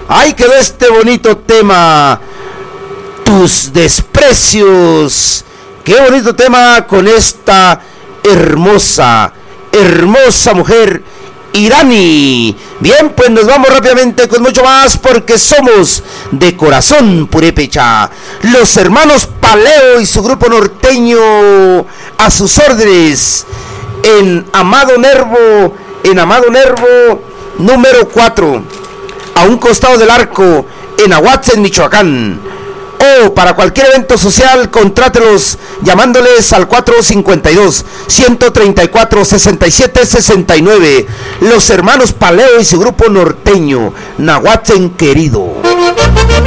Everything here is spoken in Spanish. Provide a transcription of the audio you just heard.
Ahí quedó este bonito tema, Tus Desprecios. Qué bonito tema con esta hermosa mujer, Irani. Bien, pues nos vamos rápidamente con mucho más porque somos de corazón purépecha. Los hermanos Paleo y su grupo norteño a sus órdenes en Amado Nervo número 4, a un costado del arco, en Ahuatzen, Michoacán. O para cualquier evento social, contrátelos llamándoles al 452-134-6769. Los hermanos Paleo y su grupo norteño, Nahuatzen querido.